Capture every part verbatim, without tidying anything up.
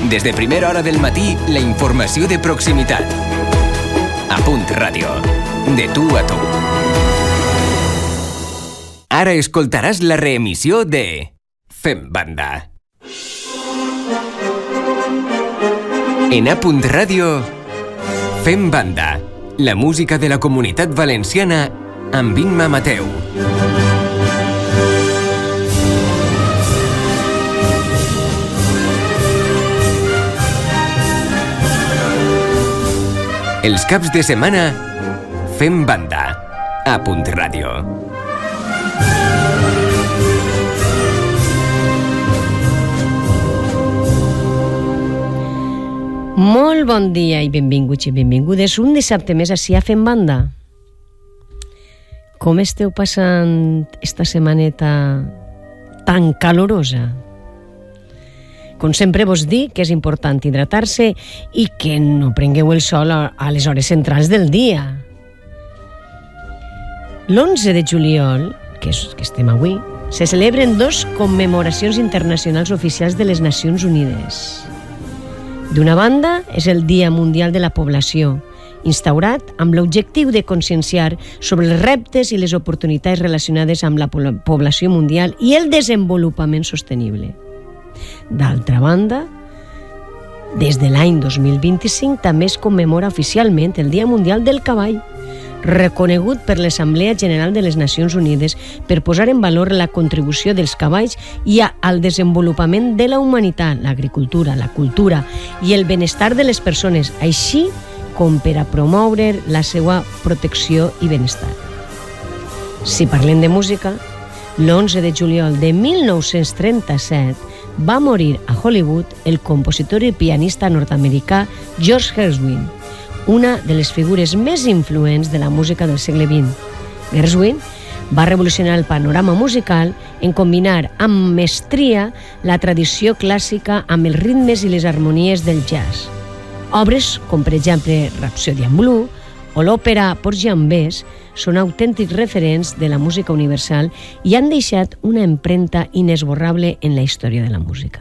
Des de primera hora del matí, la informació de proximitat. A Punt Ràdio. De tu a tu. Ara escoltaràs la reemissió de Fem Banda. En A Punt Ràdio, Fem Banda. La música de la Comunitat Valenciana amb Imma Mateu. Els caps de setmana, Fem Banda, a Punt Ràdio. Molt bon dia i benvinguts i benvingudes un dissabte més ací a Fem Banda. Com esteu passant esta setmaneta tan calorosa? Com sempre vos dic que és important hidratar-se i que no prengueu el sol a les hores centrals del dia. L'onze de juliol, que, és, que estem avui, se celebren dos commemoracions internacionals oficials de les Nacions Unides. D'una banda, és el Dia Mundial de la Població, instaurat amb l'objectiu de conscienciar sobre els reptes i les oportunitats relacionades amb la població mundial i el desenvolupament sostenible. D'altra banda, des de l'any dos mil vint-i-cinc també es commemora oficialment el Dia Mundial del Cavall, reconegut per l'Assemblea General de les Nacions Unides per posar en valor la contribució dels cavalls i al desenvolupament de la humanitat, l'agricultura, la cultura i el benestar de les persones, així com per a promoure la seva protecció i benestar. Si parlem de música, l'onze de juliol de mil nou-cents trenta-set va morir a Hollywood el compositor i pianista nord-americà George Gershwin, una de les figures més influents de la música del segle vint. Gershwin va revolucionar el panorama musical en combinar amb mestria la tradició clàssica amb els ritmes i les harmonies del jazz. Obres com, per exemple, Rhapsody in Blue o l'òpera Porgy and Bess són autèntics referents de la música universal i han deixat una empremta inesborrable en la història de la música.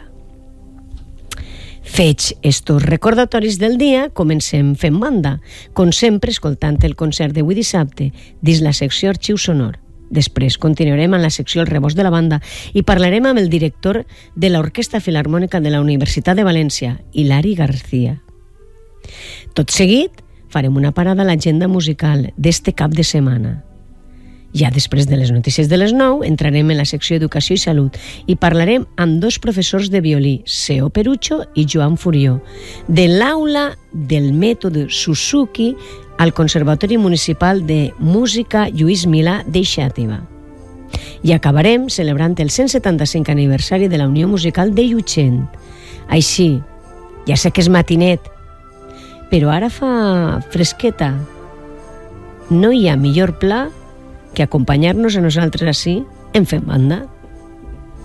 Fets estos recordatoris del dia, comencem Fem Banda, com sempre escoltant el concert d'avui dissabte dins la secció Arxiu Sonor. Després continuarem amb la secció El Rebost de la Banda i parlarem amb el director de l'Orquestra Filharmònica de la Universitat de València, Hilari García. Tot seguit, farem una parada a l'agenda musical d'este cap de setmana. Ja després de les notícies de les nou, entrarem en la secció Educació i Salut i parlarem amb dos professors de violí, Seo Perucho i Joan Furió, de l'aula del mètode Suzuki al Conservatori Municipal de Música Lluís Milà d'Eixàtiva. I acabarem celebrant el cent setanta-cinc aniversari de la Unió Musical de Llutxent. Així, ja sé que és matinet, però ara fa fresqueta. No hi ha millor pla que acompanyar-nos a nosaltres ací en Fem Banda.